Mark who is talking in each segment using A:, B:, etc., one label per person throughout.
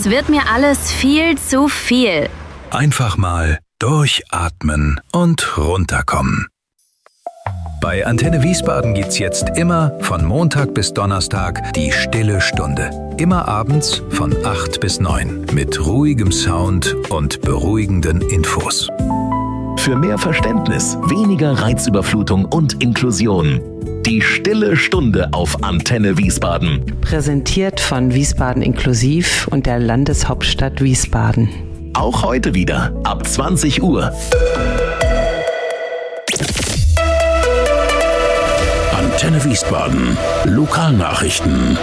A: Das wird mir alles viel zu viel.
B: Einfach mal durchatmen und runterkommen. Bei Antenne Wiesbaden gibt's jetzt immer von Montag bis Donnerstag die Stille Stunde. Immer abends von 8 bis 9 mit ruhigem Sound und beruhigenden Infos.
C: Für mehr Verständnis, weniger Reizüberflutung und Inklusion. Die Stille Stunde auf Antenne Wiesbaden.
D: Präsentiert von Wiesbaden Inklusiv und der Landeshauptstadt Wiesbaden.
C: Auch heute wieder ab 20 Uhr. Antenne Wiesbaden. Lokalnachrichten.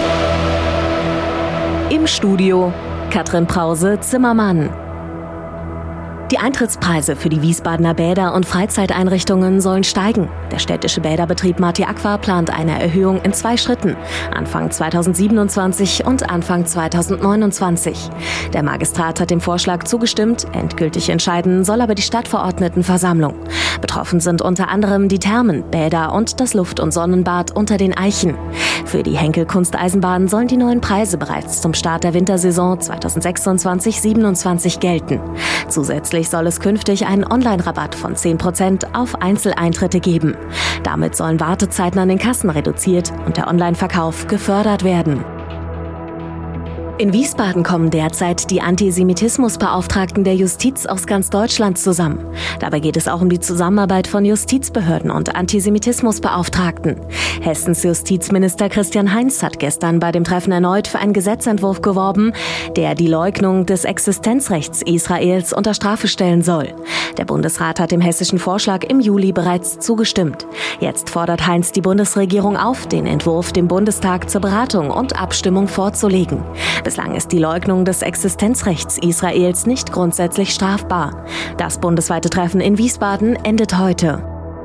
E: Im Studio Katrin Prause-Zimmermann. Die Eintrittspreise für die Wiesbadener Bäder und Freizeiteinrichtungen sollen steigen. Der städtische Bäderbetrieb Marti Aqua plant eine Erhöhung in 2 Schritten, Anfang 2027 und Anfang 2029. Der Magistrat hat dem Vorschlag zugestimmt, endgültig entscheiden soll aber die Stadtverordnetenversammlung. Betroffen sind unter anderem die Thermen, Bäder und das Luft- und Sonnenbad unter den Eichen. Für die Henkel-Kunsteisenbahn sollen die neuen Preise bereits zum Start der Wintersaison 2026/27 gelten. Zusätzlich soll es künftig einen Online-Rabatt von 10% auf Einzeleintritte geben. Damit sollen Wartezeiten an den Kassen reduziert und der Online-Verkauf gefördert werden. In Wiesbaden kommen derzeit die Antisemitismusbeauftragten der Justiz aus ganz Deutschland zusammen. Dabei geht es auch um die Zusammenarbeit von Justizbehörden und Antisemitismusbeauftragten. Hessens Justizminister Christian Heinz hat gestern bei dem Treffen erneut für einen Gesetzentwurf geworben, der die Leugnung des Existenzrechts Israels unter Strafe stellen soll. Der Bundesrat hat dem hessischen Vorschlag im Juli bereits zugestimmt. Jetzt fordert Heinz die Bundesregierung auf, den Entwurf dem Bundestag zur Beratung und Abstimmung vorzulegen. Bislang ist die Leugnung des Existenzrechts Israels nicht grundsätzlich strafbar. Das bundesweite Treffen in Wiesbaden endet heute.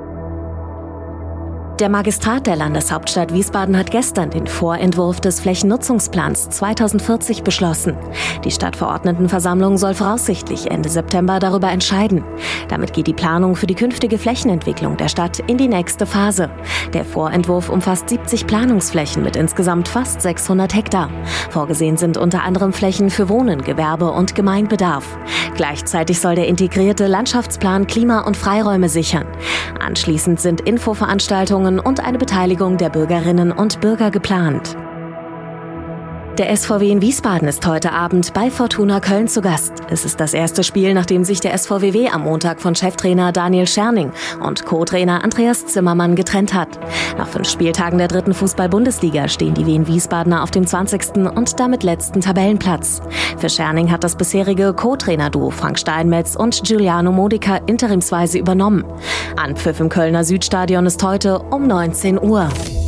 E: Der Magistrat der Landeshauptstadt Wiesbaden hat gestern den Vorentwurf des Flächennutzungsplans 2040 beschlossen. Die Stadtverordnetenversammlung soll voraussichtlich Ende September darüber entscheiden. Damit geht die Planung für die künftige Flächenentwicklung der Stadt in die nächste Phase. Der Vorentwurf umfasst 70 Planungsflächen mit insgesamt fast 600 Hektar. Vorgesehen sind unter anderem Flächen für Wohnen, Gewerbe und Gemeinbedarf. Gleichzeitig soll der integrierte Landschaftsplan Klima- und Freiräume sichern. Anschließend sind Infoveranstaltungen und eine Beteiligung der Bürgerinnen und Bürger geplant. Der SVW in Wiesbaden ist heute Abend bei Fortuna Köln zu Gast. Es ist das erste Spiel, nachdem sich der SVWW am Montag von Cheftrainer Daniel Scherning und Co-Trainer Andreas Zimmermann getrennt hat. Nach 5 Spieltagen der 3. Fußball-Bundesliga stehen die Wien-Wiesbadener auf dem 20. und damit letzten Tabellenplatz. Für Scherning hat das bisherige Co-Trainer-Duo Frank Steinmetz und Giuliano Modica interimsweise übernommen. Anpfiff im Kölner Südstadion ist heute um 19 Uhr.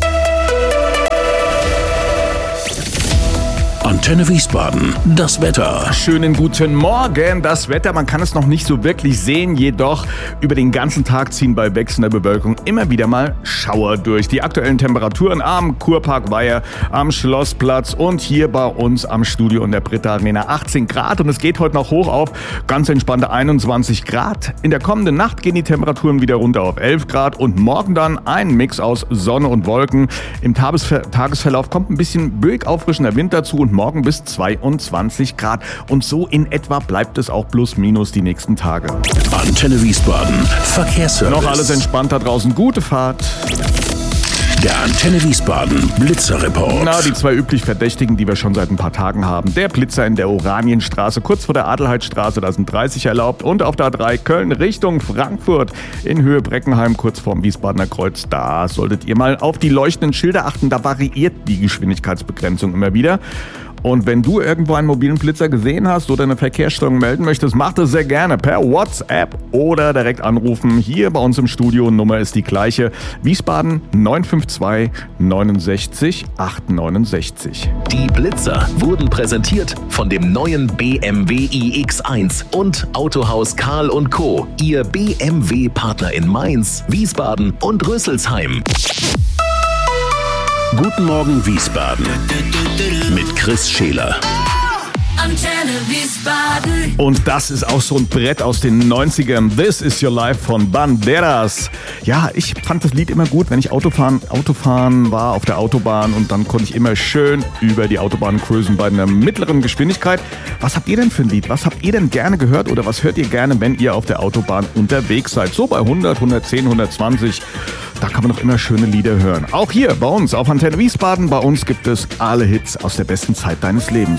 C: Antenne Wiesbaden, das Wetter.
F: Schönen guten Morgen. Das Wetter, man kann es noch nicht so wirklich sehen, jedoch über den ganzen Tag ziehen bei wechselnder Bewölkung immer wieder mal Schauer durch. Die aktuellen Temperaturen am Kurpark-Weiher, am Schlossplatz und hier bei uns am Studio in der Britta Arena 18 Grad und es geht heute noch hoch auf ganz entspannte 21 Grad. In der kommenden Nacht gehen die Temperaturen wieder runter auf 11 Grad und morgen dann ein Mix aus Sonne und Wolken. Im Tagesverlauf kommt ein bisschen böig auffrischender Wind dazu und morgen bis 22 Grad. Und so in etwa bleibt es auch plus minus die nächsten Tage.
C: Antenne Wiesbaden, Verkehrsservice.
F: Noch alles entspannt da draußen. Gute Fahrt.
C: Der Antenne Wiesbaden Blitzerreport.
F: Na, die 2 üblich Verdächtigen, die wir schon seit ein paar Tagen haben. Der Blitzer in der Oranienstraße, kurz vor der Adelheidstraße, da sind 30 erlaubt. Und auf der A3 Köln Richtung Frankfurt in Höhe Breckenheim, kurz vorm Wiesbadener Kreuz. Da solltet ihr mal auf die leuchtenden Schilder achten. Da variiert die Geschwindigkeitsbegrenzung immer wieder. Und wenn du irgendwo einen mobilen Blitzer gesehen hast oder eine Verkehrsstörung melden möchtest, mach das sehr gerne per WhatsApp oder direkt anrufen. Hier bei uns im Studio, Nummer ist die gleiche. Wiesbaden 952 69 869.
C: Die Blitzer wurden präsentiert von dem neuen BMW iX1 und Autohaus Karl & Co. Ihr BMW-Partner in Mainz, Wiesbaden und Rüsselsheim. Guten Morgen Wiesbaden mit Chris Scheler.
G: Antenne Wiesbaden.
F: Und das ist auch so ein Brett aus den 90ern. This is Your Life von Banderas. Ja, ich fand das Lied immer gut, wenn ich Autofahren war auf der Autobahn und dann konnte ich immer schön über die Autobahn cruisen bei einer mittleren Geschwindigkeit. Was habt ihr denn für ein Lied? Was habt ihr denn gerne gehört oder was hört ihr gerne, wenn ihr auf der Autobahn unterwegs seid? So bei 100, 110, 120. Da kann man doch immer schöne Lieder hören. Auch hier bei uns auf Antenne Wiesbaden. Bei uns gibt es alle Hits aus der besten Zeit deines Lebens.